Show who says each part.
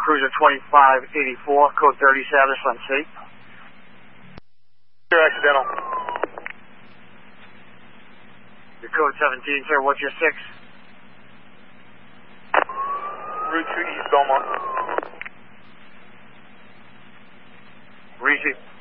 Speaker 1: Cruiser 2584, code 30 establish on C.
Speaker 2: You're accidental.
Speaker 1: Your code 17, sir, what's your 6?
Speaker 2: Route 2 East Belmont.
Speaker 1: Receive.